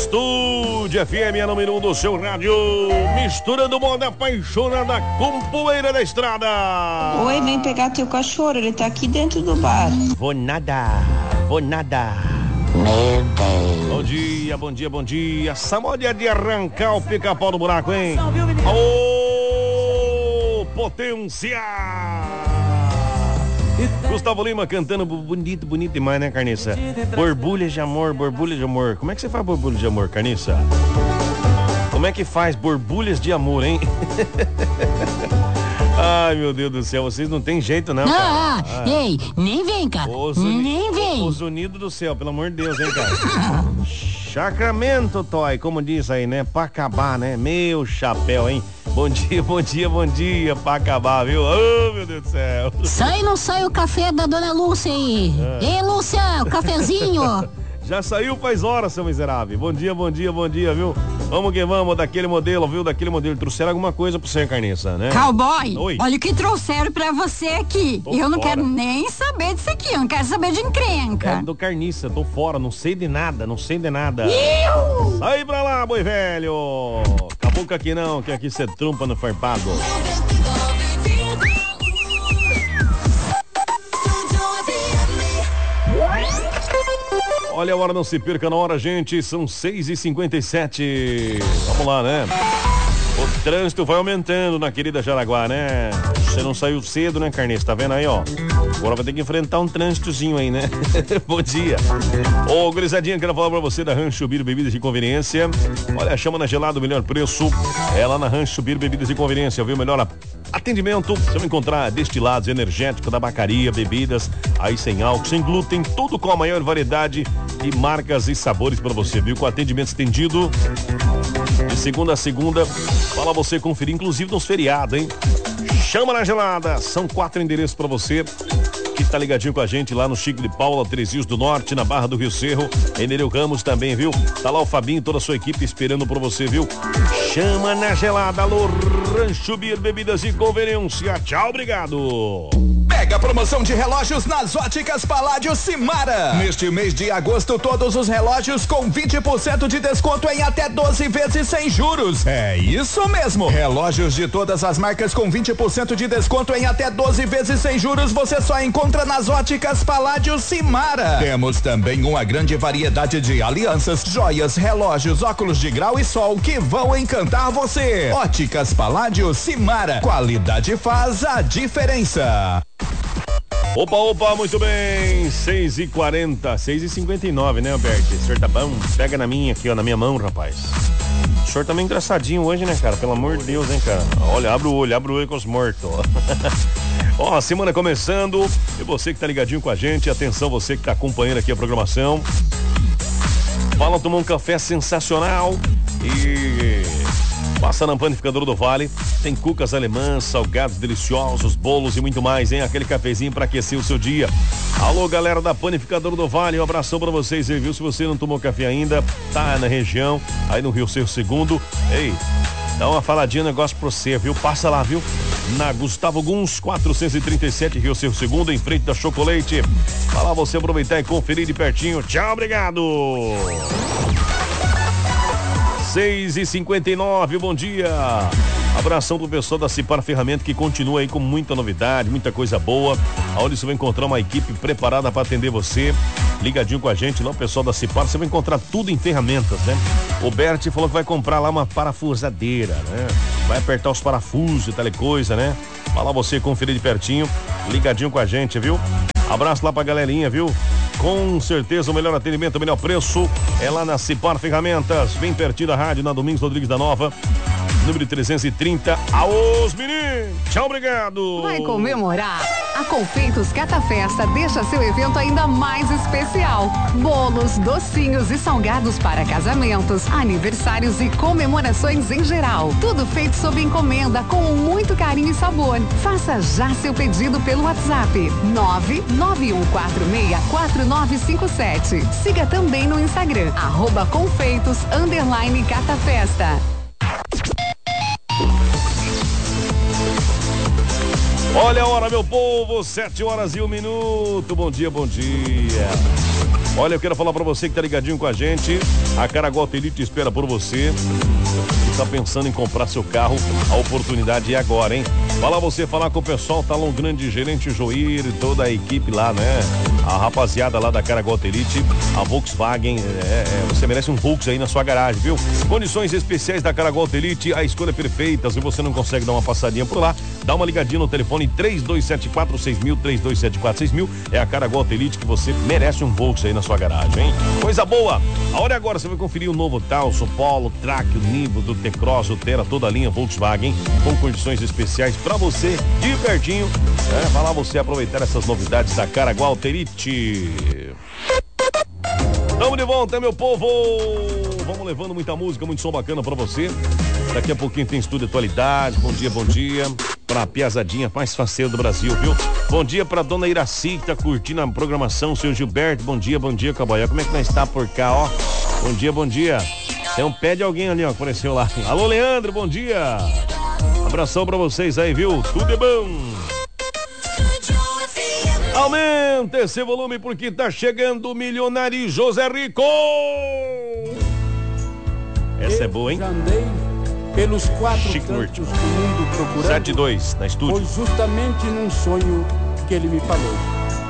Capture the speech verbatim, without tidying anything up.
Estúdio F M, a número um do seu rádio, misturando moda apaixonada com poeira da estrada. Oi, vem pegar teu cachorro, ele tá aqui dentro do bar. Vou nada, vou nada. Meu Deus. Bom dia, bom dia, bom dia. Essa moda é de arrancar o pica-pau do buraco, hein? Ô, potência! Gustavo Lima cantando bonito, bonito demais, né, Carniça? Borbulha de amor, borbulha de amor. Como é que você faz borbulha de amor, Carniça? Como é que faz borbulhas de amor, hein? Ai, meu Deus do céu, vocês não tem jeito, não, cara. Ah, ah. Ei, nem vem, cara. Os uni... Nem vem. Os unidos do céu, pelo amor de Deus, hein, cara. Sacramento, Toy, como diz aí, né? Pra acabar, né? Meu chapéu, hein? Bom dia, bom dia, bom dia, pra acabar, viu? Oh, meu Deus do céu. Sai ou não sai o café da dona Lúcia aí? Ah. Ei, Lúcia, o cafezinho. Já saiu faz horas, seu miserável. Bom dia, bom dia, bom dia, viu? Vamos que vamos, daquele modelo, viu? Daquele modelo. Trouxeram alguma coisa pro você, Carniça, né? Cowboy, Oi. Olha o que trouxeram pra você aqui. Tô eu não fora. quero nem saber disso aqui, eu não quero saber de encrenca. É do Carniça, tô fora, não sei de nada, não sei de nada. Iu! Sai pra lá, boi velho. Caboclo aqui não, que aqui você trompa no farpado. Olha a hora, não se perca na hora, gente. São seis e cinquenta e sete. Vamos lá, né? O trânsito vai aumentando na querida Jaraguá, né? Você não saiu cedo, né, Carniça? Tá vendo aí, ó? Agora vai ter que enfrentar um trânsitozinho aí, né? Bom dia. Ô, gurizadinha, quero falar pra você da Rancho Biro Bebidas de Conveniência. Olha, chama na gelada o melhor preço. É lá na Rancho Biro Bebidas de Conveniência, viu? Melhor atendimento. Você vai encontrar destilados, energéticos, tabacaria, bebidas, aí sem álcool, sem glúten, tudo com a maior variedade de marcas e sabores pra você, viu? Com atendimento estendido de segunda a segunda. Fala você conferir, inclusive nos feriados, hein? Chama na gelada. São quatro endereços pra você que tá ligadinho com a gente lá no Chico de Paula, Três Rios do Norte, na Barra do Rio Cerro, em Nereu Ramos também, viu? Tá lá o Fabinho e toda a sua equipe esperando por você, viu? Chama na gelada. Alô, Rancho Bir Bebidas e Conveniência. Tchau, obrigado. Mega promoção de relógios nas Óticas Paládio Simara. Neste mês de agosto, todos os relógios com vinte por cento de desconto em até doze vezes sem juros. É isso mesmo. Relógios de todas as marcas com vinte por cento de desconto em até doze vezes sem juros você só encontra nas Óticas Paládio Simara. Temos também uma grande variedade de alianças, joias, relógios, óculos de grau e sol que vão encantar você. Óticas Paládio Simara. Qualidade faz a diferença. Opa, opa, muito bem, seis e quarenta, seis e cinquenta e nove, né, Alberto? O senhor tá bom? Pega na minha aqui, ó, na minha mão, rapaz. O senhor tá meio engraçadinho hoje, né, cara? Pelo amor de Deus, hein, cara? Olha, abre o olho, abre o olho com os mortos. Ó, a semana começando, e você que tá ligadinho com a gente, atenção, você que tá acompanhando aqui a programação. Fala, tomar um café sensacional e... Passa na Panificadora do Vale, tem cucas alemãs, salgados deliciosos, bolos e muito mais, hein? Aquele cafezinho pra aquecer o seu dia. Alô, galera da Panificadora do Vale, um abração pra vocês aí, viu? Se você não tomou café ainda, tá na região, aí no Rio Cerro Segundo, ei, dá uma faladinha, negócio pra você, viu? Passa lá, viu? Na Gustavo Guns, quatrocentos e trinta e sete, Rio Cerro Segundo, em frente da Chocolate. Vai lá você aproveitar e conferir de pertinho. Tchau, obrigado! seis e cinquenta e nove, bom dia. Abração pro pessoal da Cipar Ferramenta que continua aí com muita novidade, muita coisa boa. Aonde você vai encontrar uma equipe preparada para atender você. Ligadinho com a gente lá, o pessoal da Cipar, você vai encontrar tudo em ferramentas, né? O Bert falou que vai comprar lá uma parafusadeira, né? Vai apertar os parafusos e tal coisa, né? Vai lá você conferir de pertinho, ligadinho com a gente, viu? Abraço lá pra galerinha, viu? Com certeza o melhor atendimento, o melhor preço é lá na Cipar Ferramentas, bem pertinho da rádio, na Domingos Rodrigues da Nova, número trezentos e trinta. Aos meninos, tchau, obrigado. Vai comemorar? A Confeitos Catafesta deixa seu evento ainda mais especial. Bolos, docinhos e salgados para casamentos, aniversários e comemorações em geral. Tudo feito sob encomenda com muito carinho e sabor. Faça já seu pedido pelo WhatsApp nove nove um quatro seis quatro nove cinco sete. Siga também no Instagram, arroba Confeitos underline Catafesta. Olha a hora, meu povo, sete horas e um minuto. Bom dia, bom dia. Olha, eu quero falar pra você que tá ligadinho com a gente. A Caraguá Elite espera por você. Tá pensando em comprar seu carro, a oportunidade é agora, hein? Fala você, falar com o pessoal, tá um grande gerente Joir e toda a equipe lá, né? A rapaziada lá da Caraguá Elite, a Volkswagen, é, é, você merece um Volks aí na sua garagem, viu? Condições especiais da Caraguá Elite, a escolha é perfeita. Se você não consegue dar uma passadinha por lá, dá uma ligadinha no telefone três dois sete quatro seis mil, três dois sete quatro seis mil. É a Caraguá Elite que você merece um Volks aí na sua garagem, hein? Coisa boa! A hora é agora, você vai conferir o novo Taos, o Polo, Track, o Nivo, do T-Cross, o Terra, toda a linha Volkswagen, com condições especiais pra você, de pertinho. É, vai lá você aproveitar essas novidades da Caraguá Elite. Tamo de volta, meu povo! Vamos levando muita música, muito som bacana pra você. Daqui a pouquinho tem Estúdio Atualidade. Bom dia, bom dia. Pra piazadinha mais faceira do Brasil, viu? Bom dia pra dona Iraci, que tá curtindo a programação. Seu Gilberto, bom dia, bom dia, Caboia. Como é que nós está por cá, ó? Bom dia, bom dia. Tem um pé de alguém ali, ó, que apareceu lá. Alô, Leandro, bom dia. Abração pra vocês aí, viu? Tudo é bom. Aumenta esse volume porque tá chegando o milionário José Rico. Essa é boa, hein? Pelos quatro Chico cantos Norte. do mundo procurando. sete dois, na estúdio. Foi justamente num sonho que ele me falou.